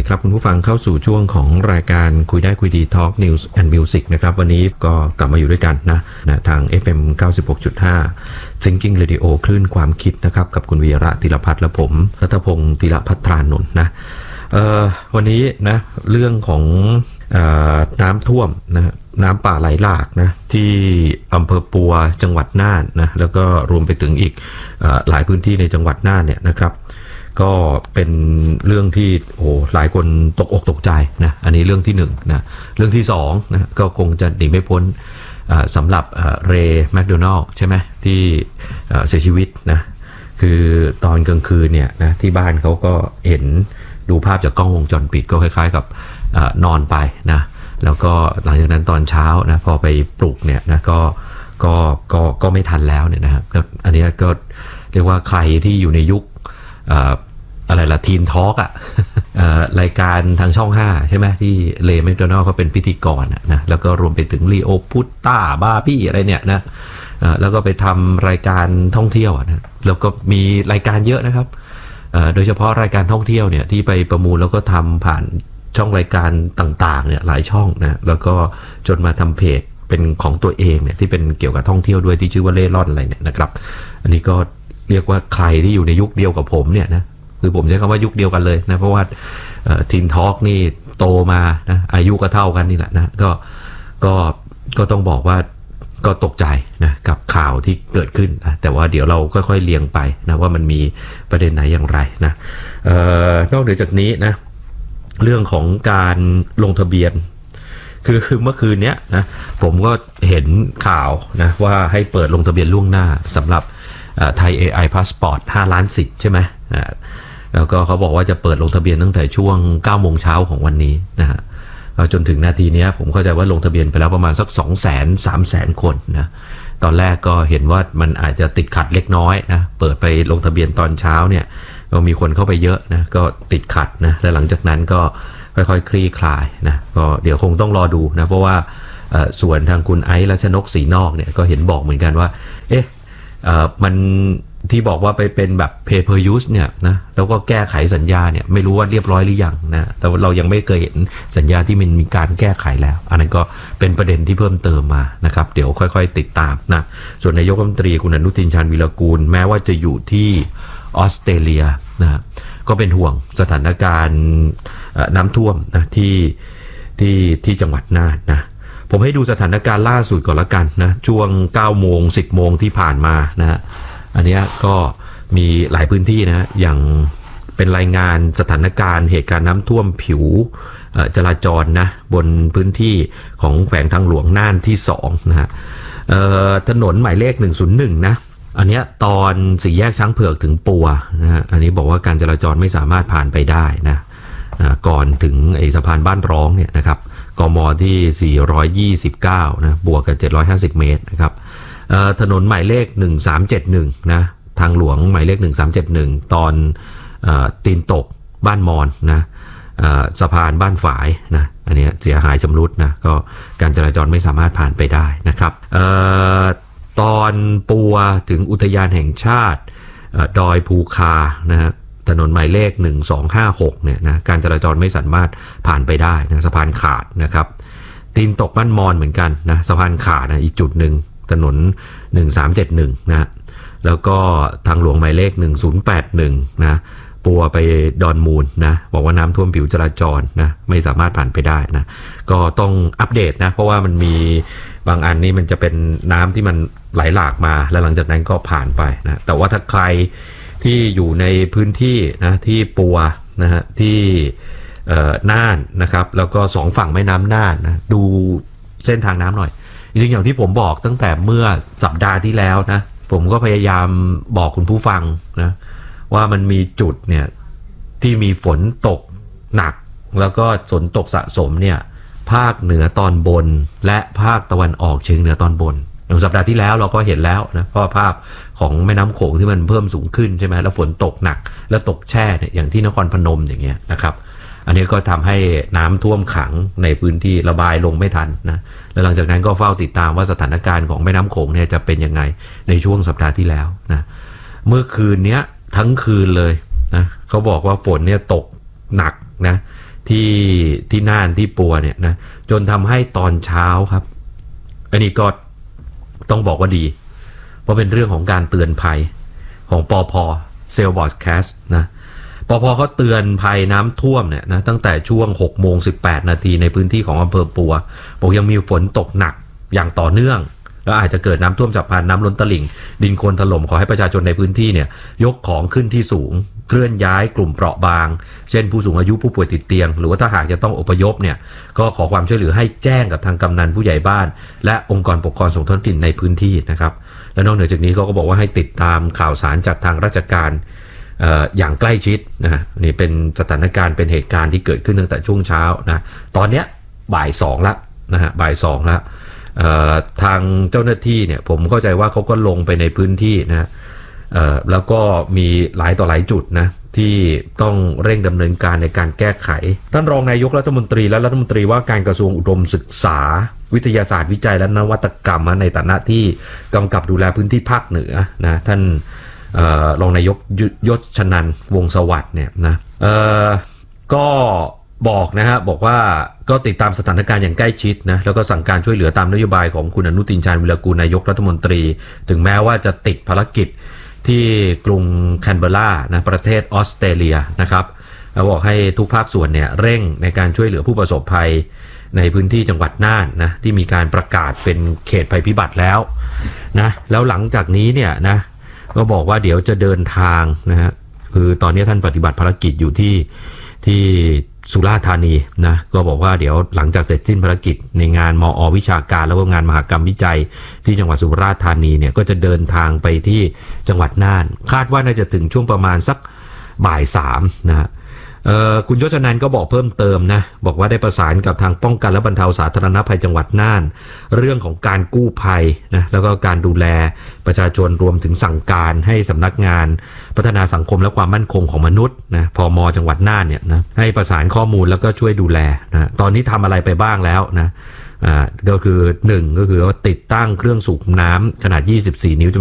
ดีครับคุณผู้ฟังเข้าสู่ช่วงของรายการคุยได้คุยดี Talk News and Music นะครับวันนี้ก็กลับมาอยู่ด้วยกันนะทาง FM 96.5 Thinking Radio คลื่นความคิดนะครับกับคุณวีระธีรพัฒน์และผมรัตพงศ์ธีรภัทรานนท์นะวันนี้นะเรื่องของน้ำท่วมนะน้ำป่าไหลหลากนะที่อำเภอปัวจังหวัดน่านนะแล้วก็รวมไปถึงอีกหลายพื้นที่ในจังหวัดน่านเนี่ยนะครับก็เป็นเรื่องที่หลายคนตกอกตกใจนะอันนี้เรื่องที่1นะเรื่องที่2นะก็คงจะหนีไม่พ้นสำหรับเรย์แมคโดนัลด์ใช่ไหมที่เสียชีวิตนะคือตอนกลางคืนเนี่ยนะที่บ้านเขาก็เห็นดูภาพจากกล้องวงจรปิดก็คล้ายๆกับนอนไปนะแล้วก็หลังจากนั้นตอนเช้านะพอไปปลุกเนี่ยนะก็ไม่ทันแล้วเนี่ยนะครับอันนี้ก็เรียกว่าใครที่อยู่ในยุคอะไรล่ะทีนทอล์กรายการทางช่อง5ใช่ไหมที่เลย์แมคโดนัลด์เขาเป็นพิธีกรนะแล้วก็รวมไปถึงลีโอพุตต้าบาร์บี้อะไรเนี่ยนะแล้วก็ไปทำรายการท่องเที่ยวนะแล้วก็มีรายการเยอะนะครับโดยเฉพาะรายการท่องเที่ยวเนี่ยที่ไปประมูลแล้วก็ทำผ่านช่องรายการต่างๆเนี่ยหลายช่องนะแล้วก็จนมาทำเพจเป็นของตัวเองเนี่ยที่เป็นเกี่ยวกับท่องเที่ยวด้วยที่ชื่อว่าเล่ร่อนอะไรเนี่ยนะครับอันนี้ก็เรียกว่าใครที่อยู่ในยุคเดียวกับผมเนี่ยนะคือผมใช้คำว่ายุคเดียวกันเลยนะเพราะว่าทีนทอล์กนี่โตมานะอายุก็เท่ากันนี่แหละนะก็ต้องบอกว่าก็ตกใจนะกับข่าวที่เกิดขึ้นนะแต่ว่าเดี๋ยวเราค่อยๆเรียงไปนะว่ามันมีประเด็นไหนอย่างไรนะนอกเหนือจากนี้นะเรื่องของการลงทะเบียนคือเมื่อคืนนี้นะผมก็เห็นข่าวนะว่าให้เปิดลงทะเบียนล่วงหน้าสำหรับไทย AI Passport 5 ล้านสิทธิ์ใช่ไหมแล้วก็เขาบอกว่าจะเปิดลงทะเบียนตั้งแต่ช่วง 9 โมงเช้าของวันนี้นะฮะจนถึงนาทีนี้ผมเข้าใจว่าลงทะเบียนไปแล้วประมาณสัก 200,000-300,000 คนนะตอนแรกก็เห็นว่ามันอาจจะติดขัดเล็กน้อยนะเปิดไปลงทะเบียนตอนเช้าเนี่ยก็มีคนเข้าไปเยอะนะก็ติดขัดนะและหลังจากนั้นก็ค่อยๆคลี่คลายนะก็เดี๋ยวคงต้องรอดูนะเพราะว่าส่วนทางคุณไอซ์รัชนกศรีนอกเนี่ยก็เห็นบอกเหมือนกันว่ามันที่บอกว่าไปเป็นแบบ pay per use เนี่ยนะแล้วก็แก้ไขสัญญาเนี่ยไม่รู้ว่าเรียบร้อยหรือยังนะแต่เรายังไม่เคยเห็นสัญญาที่มันมีการแก้ไขแล้วอันนั้นก็เป็นประเด็นที่เพิ่มเติมมานะครับเดี๋ยวค่อยๆติดตามนะส่วนนายกรัฐมนตรีคุณอนุทินชาญวีรกูลแม้ว่าจะอยู่ที่ออสเตรเลียนะก็เป็นห่วงสถานการณ์น้ำท่วมนะที่จังหวัดน่านนะผมให้ดูสถานการณ์ล่าสุดก่อนละกันนะช่วง 9 โมง 10 โมงที่ผ่านมานะอันนี้ก็มีหลายพื้นที่นะอย่างเป็นรายงานสถานการณ์เหตุการณ์น้ำท่วมผิวจราจรนะบนพื้นที่ของแขวงทางหลวงน่านที่2นะฮะถนนหมายเลข101นะอันนี้ตอนสี่แยกช้างเผือกถึงปัวนะฮะอันนี้บอกว่าการจราจรไม่สามารถผ่านไปได้นะก่อนถึงไอ้สะพานบ้านร้องเนี่ยนะครับกมที่429นะบวกกับ750เมตรนะครับถนนหมายเลข1371นะทางหลวงหมายเลข1371ตอนตีนตกบ้านมอนนะสะพานบ้านฝายนะอันนี้เสียหายชำรุดนะก็การจราจรไม่สามารถผ่านไปได้นะครับตอนปัวถึงอุทยานแห่งชาติดอยภูคานะฮะถนนหมายเลข1256เนี่ยนะการจราจรไม่สามารถผ่านไปได้นะสะพานขาดนะครับตีนตกบ้านมอนเหมือนกันนะสะพานขาดนะอีกจุดหนึ่งถนน1371นะแล้วก็ทางหลวงหมายเลข1081นะปัวไปดอนมูลนะบอกว่าน้ำท่วมผิวจราจรนะไม่สามารถผ่านไปได้นะก็ต้องอัปเดตนะเพราะว่ามันมีบางอันนี้มันจะเป็นน้ำที่มันไหลหลากมาแล้วหลังจากนั้นก็ผ่านไปนะแต่ว่าถ้าใครที่อยู่ในพื้นที่นะที่ปัวนะฮะที่น่านนะครับแล้วก็2ฝั่งแม่น้ำน่านนะดูเส้นทางน้ำหน่อยจริงๆอย่างที่ผมบอกตั้งแต่เมื่อสัปดาห์ที่แล้วนะผมก็พยายามบอกคุณผู้ฟังนะว่ามันมีจุดเนี่ยที่มีฝนตกหนักแล้วก็ฝนตกสะสมเนี่ยภาคเหนือตอนบนและภาคตะวันออกเฉียงเหนือตอนบนอย่างสัปดาห์ที่แล้วเราก็เห็นแล้วนะเพราะภาพของแม่น้ำโขงที่มันเพิ่มสูงขึ้นใช่ไหมแล้วฝนตกหนักแล้วตกแช่เนี่ยอย่างที่นครพนมอย่างเงี้ยนะครับอันนี้ก็ทำให้น้ำท่วมขังในพื้นที่ระบายลงไม่ทันนะแล้วหลังจากนั้นก็เฝ้าติดตามว่าสถานการณ์ของแม่น้ำโขงเนี่ยจะเป็นยังไงในช่วงสัปดาห์ที่แล้วนะเมื่อคืนนี้ทั้งคืนเลยนะเขาบอกว่าฝนเนี่ยตกหนักนะที่น่านที่ปัวเนี่ยนะจนทำให้ตอนเช้าครับอันนี้ก็ต้องบอกว่าดีเพราะเป็นเรื่องของการเตือนภัยของปพเซลบอร์ดแคสนะปพเขาเตือนภัยน้ำท่วมเนี่ยนะตั้งแต่ช่วง 6:18 นาทีในพื้นที่ของอำเภอปัวบอกยังมีฝนตกหนักอย่างต่อเนื่องแล้วอาจจะเกิดน้ำท่วมฉับพลันน้ำล้นตลิ่งดินโคลนถล่มขอให้ประชาชนในพื้นที่เนี่ยยกของขึ้นที่สูงเคลื่อนย้ายกลุ่มเปราะบางเช่นผู้สูงอายุผู้ป่วยติดเตียงหรือว่าถ้าหากจะต้องอพยพเนี่ยก็ขอความช่วยเหลือให้แจ้งกับทางกำนันผู้ใหญ่บ้านและองค์กรปกครองส่วนท้องถิ่นในพื้นที่นะครับและนอกเหนือจากนี้เขาก็บอกว่าให้ติดตามข่าวสารจากทางราชการอย่างใกล้ชิดนะฮะนี่เป็นสถานการณ์เป็นเหตุการณ์ที่เกิดขึ้นตั้งแต่ช่วงเช้านะตอนเนี้ยบ่าย2แล้วนะฮะบ่าย2แล้วทางเจ้าหน้าที่เนี่ยผมเข้าใจว่าเขาก็ลงไปในพื้นที่นะแล้วก็มีหลายต่อหลายจุดนะที่ต้องเร่งดำเนินการในการแก้ไขท่านรองนายกรัฐมนตรีและรัฐมนตรีว่าการกระทรวงอุดมศึกษาวิทยาศาสตร์วิจัยและนวัตกรรมในฐานะที่กำกับดูแลพื้นที่ภาคเหนือนะท่านรองนายกยศชนันท์วงศ์สวัสดิ์เนี่ยนะก็บอกนะฮะบอกว่าก็ติดตามสถานการณ์อย่างใกล้ชิดนะแล้วก็สั่งการช่วยเหลือตามนโยบายของคุณอนุทินชาญวิรากูลนายกรัฐมนตรีถึงแม้ว่าจะติดภารกิจที่กรุงแคนเบอร์รานะประเทศออสเตรเลียนะครับแล้วบอกให้ทุกภาคส่วนเนี่ยเร่งในการช่วยเหลือผู้ประสบภัยในพื้นที่จังหวัดน่านนะที่มีการประกาศเป็นเขตภัยพิบัติแล้วนะแล้วหลังจากนี้เนี่ยนะก็บอกว่าเดี๋ยวจะเดินทางนะฮะคือตอนนี้ท่านปฏิบัติภารกิจอยู่ที่สุราษฎร์ธานีนะก็บอกว่าเดี๋ยวหลังจากเสร็จสิ้นภารกิจในงานมอ.วิชาการแล้วก็งานมหกรรมวิจัยที่จังหวัดสุราษฎร์ธานีเนี่ยก็จะเดินทางไปที่จังหวัดน่านคาดว่าน่าจะถึงช่วงประมาณสักบ่าย3นะฮะคุณยศนันท์ก็บอกเพิ่มเติมนะบอกว่าได้ประสานกับทางป้องกันและบรรเทาสาธารณภัยจังหวัดน่านเรื่องของการกู้ภัยนะแล้วก็การดูแลประชาชนรวมถึงสั่งการให้สำนักงานพัฒนาสังคมและความมั่นคงของมนุษย์นะพม.จังหวัดน่านเนี่ยนะให้ประสานข้อมูลแล้วก็ช่วยดูแลนะตอนนี้ทำอะไรไปบ้างแล้วนะก็คือ1ก็คือว่าติดตั้งเครื่องสูบน้ำขนาด24 นิ้ว